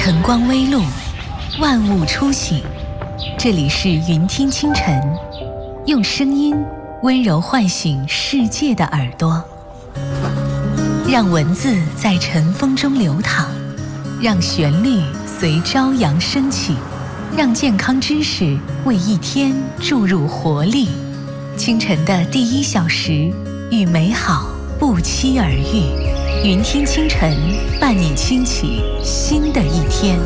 晨光微露，万物初醒。这里是云听清晨，用声音温柔唤醒世界的耳朵，让文字在晨风中流淌，让旋律随朝阳升起，让健康知识为一天注入活力。清晨的第1小时，与美好不期而遇。云听清晨，伴你轻启新的一天。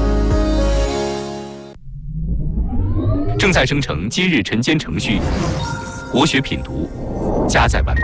正在生成今日晨间程序，国学品读加载完毕。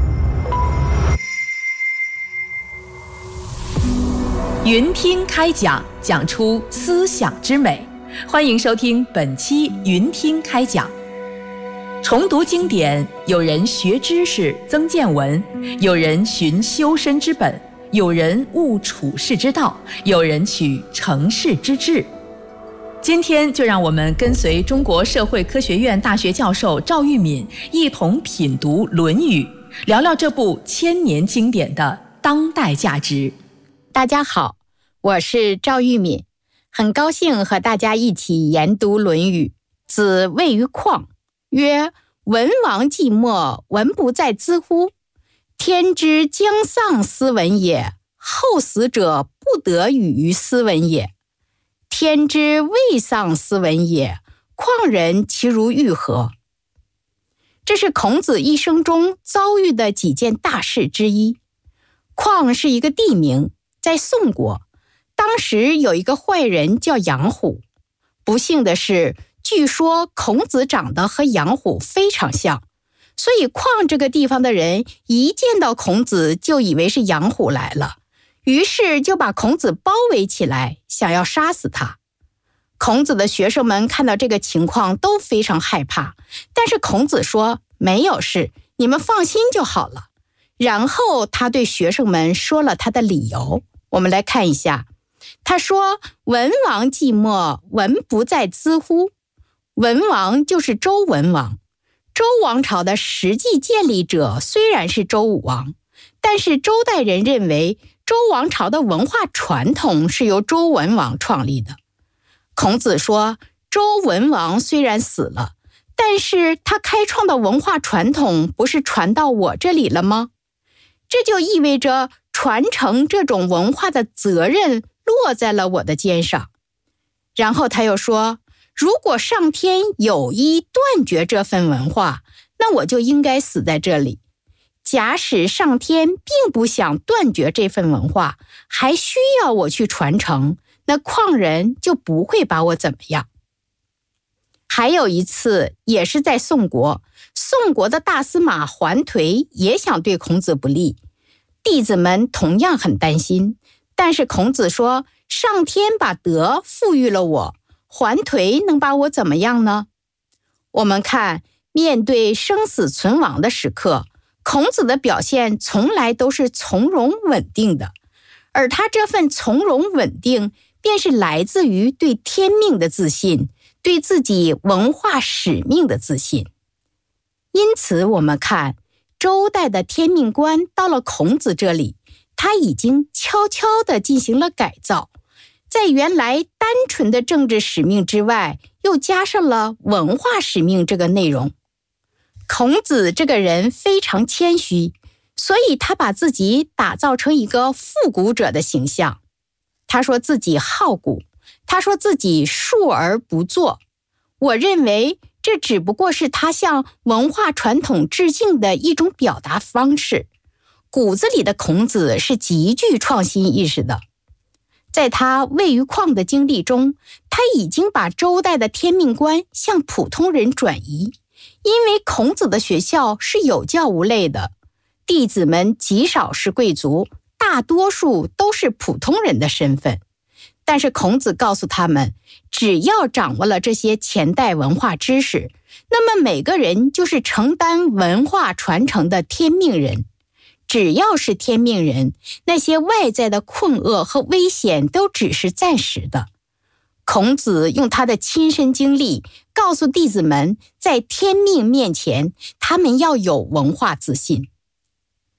云听开讲，讲出思想之美。欢迎收听本期云听开讲。重读经典，有人学知识增见闻，有人寻修身之本，有人悟处世之道，有人取成事之志。今天就让我们跟随中国社会科学院大学教授赵玉敏一同品读《论语》，聊聊这部千年经典的当代价值。 大家好，我是赵玉敏，很高兴和大家一起研读《论语》。子谓于旷，曰：文王寂寞，文不在兹乎？天之将丧斯文也，后死者不得与于斯文也。天之未丧斯文也，况人其如欲何？这是孔子一生中遭遇的几件大事之一。旷是一个地名，在宋国，当时有一个坏人叫杨虎。不幸的是，据说孔子长得和杨虎非常像，所以旷这个地方的人一见到孔子就以为是杨虎来了，于是就把孔子包围起来，想要杀死他。孔子的学生们看到这个情况都非常害怕，但是孔子说没有事，你们放心就好了。然后他对学生们说了他的理由，我们来看一下。他说：文王寂寞，文不在兹乎？文王就是周文王。周王朝的实际建立者虽然是周武王，但是周代人认为周王朝的文化传统是由周文王创立的。孔子说，周文王虽然死了，但是他开创的文化传统不是传到我这里了吗？这就意味着传承这种文化的责任落在了我的肩上。然后他又说，如果上天有意断绝这份文化，那我就应该死在这里。假使上天并不想断绝这份文化，还需要我去传承，那旷人就不会把我怎么样。还有一次，也是在宋国，宋国的大司马桓颓也想对孔子不利，弟子们同样很担心，但是孔子说，上天把德赋予了我，桓颓能把我怎么样呢？我们看，面对生死存亡的时刻，孔子的表现从来都是从容稳定的，而他这份从容稳定便是来自于对天命的自信，对自己文化使命的自信。因此我们看，周代的天命观到了孔子这里，他已经悄悄地进行了改造，在原来单纯的政治使命之外，又加上了文化使命这个内容。孔子这个人非常谦虚，所以他把自己打造成一个复古者的形象。他说自己好古，他说自己述而不作。我认为这只不过是他向文化传统致敬的一种表达方式。骨子里的孔子是极具创新意识的。在他位于旷的经历中，他已经把周代的天命观向普通人转移。因为孔子的学校是有教无类的，弟子们极少是贵族，大多数都是普通人的身份。但是孔子告诉他们，只要掌握了这些前代文化知识，那么每个人就是承担文化传承的天命人。只要是天命人，那些外在的困厄和危险都只是暂时的。孔子用他的亲身经历告诉弟子们，在天命面前，他们要有文化自信。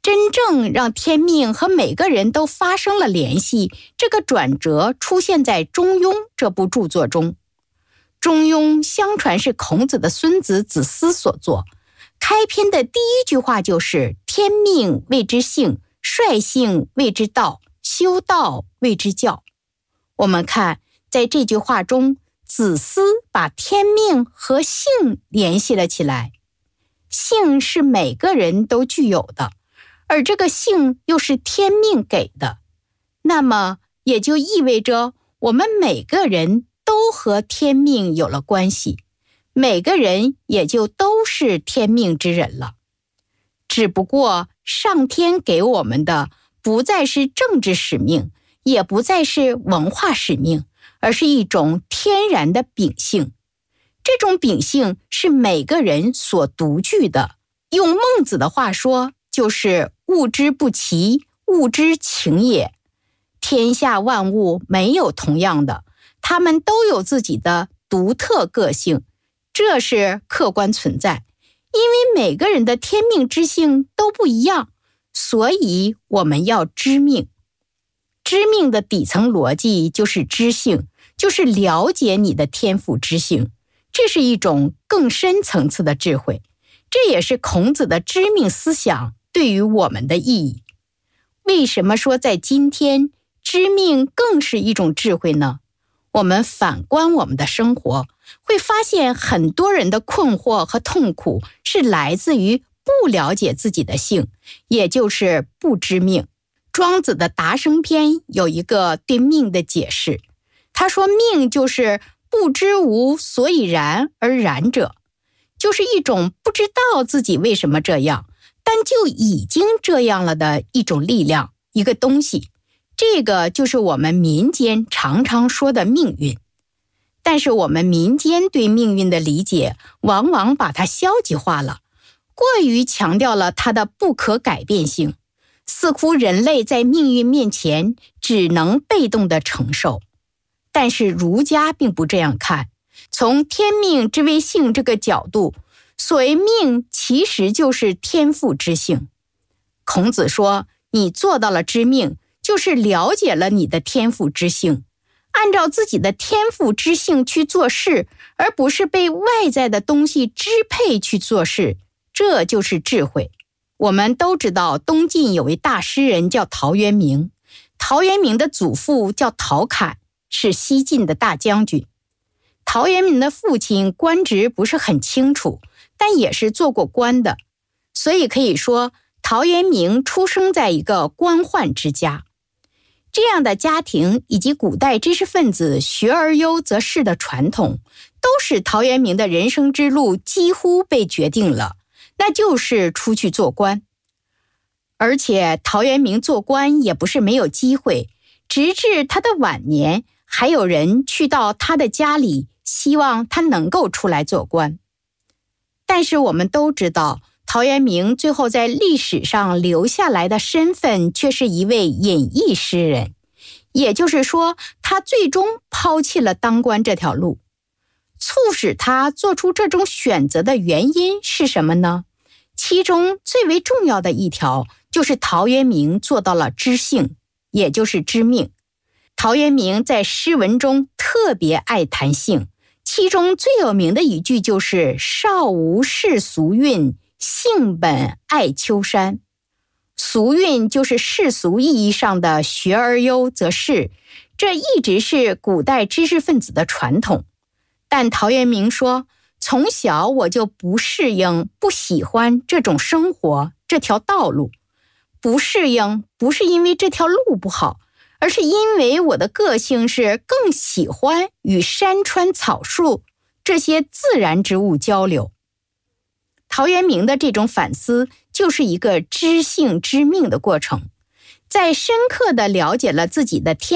真正让天命和每个人都发生了联系，这个转折出现在《中庸》这部著作中。《中庸》相传是孔子的孙子子思所作，开篇的第一句话就是“天命谓之性，率性谓之道，修道谓之教”。我们看，在这句话中，子思把天命和性联系了起来。性是每个人都具有的，而这个性又是天命给的，那么也就意味着我们每个人都和天命有了关系，每个人也就都是天命之人了。只不过上天给我们的不再是政治使命，也不再是文化使命，而是一种天然的秉性。这种秉性是每个人所独具的，用孟子的话说，就是物之不齐，物之情也。天下万物没有同样的，它们都有自己的独特个性，这是客观存在。因为每个人的天命之性都不一样，所以我们要知命。知命的底层逻辑就是知性，就是了解你的天赋之性。这是一种更深层次的智慧，这也是孔子的知命思想对于我们的意义。为什么说在今天知命更是一种智慧呢？我们反观我们的生活，会发现很多人的困惑和痛苦是来自于不了解自己的性，也就是不知命。庄子的《达生篇》有一个对命的解释，他说命就是不知无所以然而然者，就是一种不知道自己为什么这样，但就已经这样了的一种力量，一个东西。这个就是我们民间常常说的命运。但是我们民间对命运的理解，往往把它消极化了，过于强调了它的不可改变性，似乎人类在命运面前只能被动地承受。但是儒家并不这样看，从天命之谓性这个角度，所谓命其实就是天赋之性。孔子说，你做到了知命，就是了解了你的天赋之性，按照自己的天赋之性去做事，而不是被外在的东西支配去做事，这就是智慧。我们都知道东晋有位大诗人叫陶渊明，陶渊明的祖父叫陶侃，是西晋的大将军。陶渊明的父亲官职不是很清楚，但也是做过官的，所以可以说陶渊明出生在一个官宦之家。这样的家庭以及古代知识分子学而优则仕的传统，都使陶渊明的人生之路几乎被决定了，那就是出去做官。而且陶渊明做官也不是没有机会，直至他的晚年，还有人去到他的家里，希望他能够出来做官。但是我们都知道，陶渊明最后在历史上留下来的身份却是一位隐逸诗人，也就是说，他最终抛弃了当官这条路。促使他做出这种选择的原因是什么呢？其中最为重要的一条，就是陶渊明做到了知性，也就是知命。陶渊明在诗文中特别爱谈性，其中最有名的一句就是少无世俗韵，性本爱丘山。俗韵就是世俗意义上的学而优则仕，这一直是古代知识分子的传统。但陶渊明说，从小我就不适应、不喜欢这种生活，这条道路。不适应不是因为这条路不好，而是因为我的个性是更喜欢与山川草树这些自然之物交流。陶渊明的这种反思，就是一个知性知命的过程，在深刻地了解了自己的天